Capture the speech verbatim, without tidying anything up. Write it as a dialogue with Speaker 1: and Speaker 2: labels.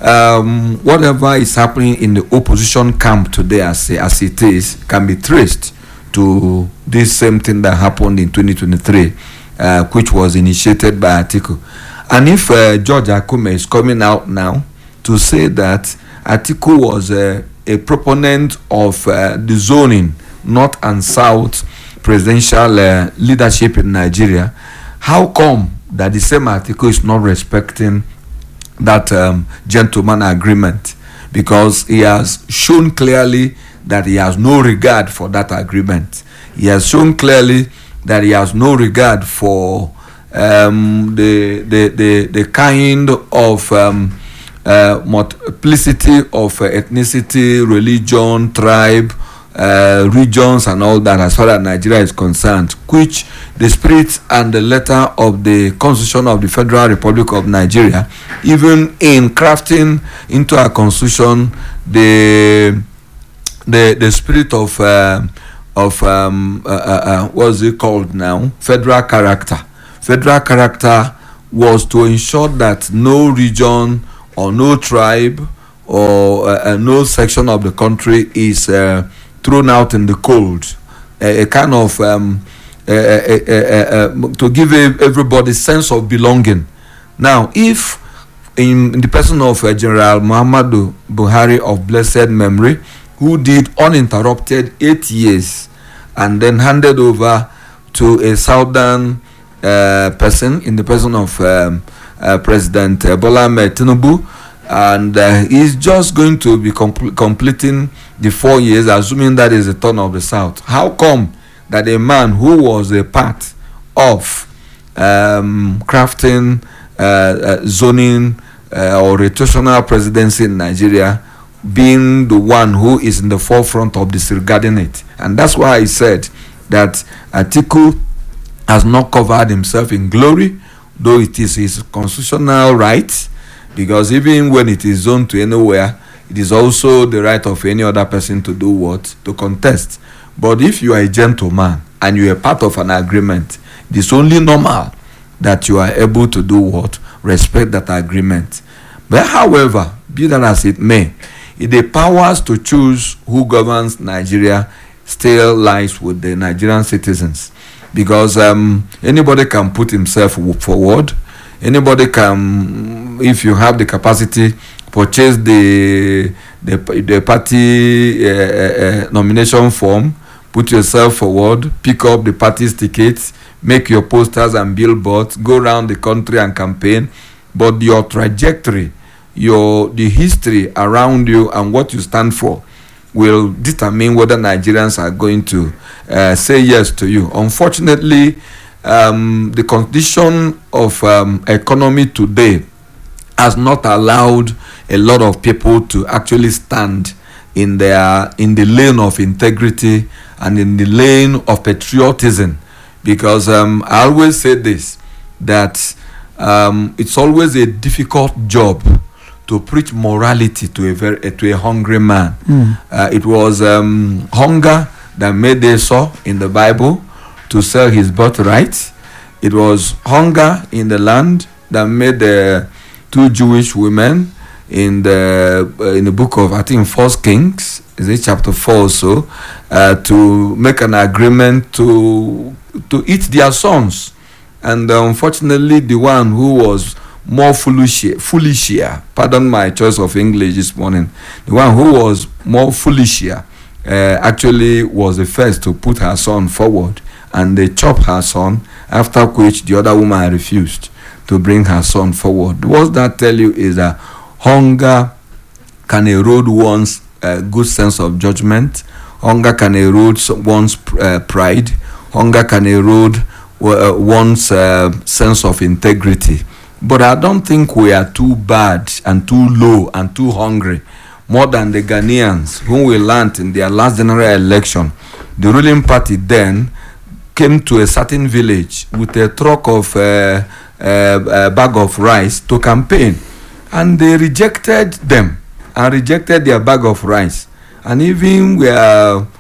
Speaker 1: um, whatever is happening in the opposition camp today, as, as it is, can be traced to this same thing that happened in twenty twenty-three, uh, which was initiated by Atiku. And if uh, George Akume is coming out now to say that Atiku was uh, a proponent of uh, the zoning, north and south presidential uh, leadership in Nigeria, how come that the same Atiku is not respecting that um, gentleman agreement? Because he has shown clearly that he has no regard for that agreement. He has shown clearly that he has no regard for um, the, the the the kind of um, uh, multiplicity of uh, ethnicity, religion, tribe, uh, regions, and all that, as far as Nigeria is concerned, which the spirit and the letter of the Constitution of the Federal Republic of Nigeria, even in crafting into our Constitution the the the spirit of uh, of um, uh, uh, uh, what's it called now? Federal character. Federal character was to ensure that no region or no tribe or uh, uh, no section of the country is uh, thrown out in the cold. A, a kind of um, uh, uh, uh, uh, to give everybody sense of belonging. Now, if in, in the person of uh, General Muhammadu Buhari of blessed memory, who did uninterrupted eight years and then handed over to a southern uh, person in the person of um, uh, President uh, Bola Ahmed Tinubu, and uh, he's just going to be compl- completing the four years, assuming that is the turn of the South. How come that a man who was a part of um, crafting uh, uh, zoning uh, or rotational presidency in Nigeria, being the one who is in the forefront of disregarding it? And that's why I said that Atiku has not covered himself in glory, though it is his constitutional right, because even when it is zoned to anywhere, it is also the right of any other person to do what? To contest. But if you are a gentleman and you are part of an agreement, it is only normal that you are able to do what? Respect that agreement. But however, be that as it may, the powers to choose who governs Nigeria still lies with the Nigerian citizens, because um, anybody can put himself forward. Anybody can, if you have the capacity, purchase the the, the party uh, uh, nomination form, put yourself forward, pick up the party's tickets, make your posters and billboards, go around the country and campaign. But your trajectory, your the history around you and what you stand for will determine whether Nigerians are going to uh, say yes to you. Unfortunately, um, the condition of um, economy today has not allowed a lot of people to actually stand in their in the lane of integrity and in the lane of patriotism, because um, I always say this, that um, it's always a difficult job to preach morality to a very uh, to a hungry man. Mm. Uh, it was um, hunger that made Esau in the Bible to sell his birthright. It was hunger in the land that made the two Jewish women in the uh, in the book of, I think, First Kings, is it chapter four or so, uh, to make an agreement to to eat their sons, and uh, unfortunately, the one who was more foolish, foolisher, pardon my choice of English this morning, the one who was more foolisher uh, actually was the first to put her son forward, and they chopped her son, after which the other woman refused to bring her son forward. What that tell you is that hunger can erode one's uh, good sense of judgment. Hunger can erode one's uh, pride. Hunger can erode uh, one's uh, sense of integrity. But I don't think we are too bad and too low and too hungry, more than the Ghanaians whom we learned in their last general election. The ruling party then came to a certain village with a truck of uh, uh, a bag of rice to campaign, and they rejected them and rejected their bag of rice, and even were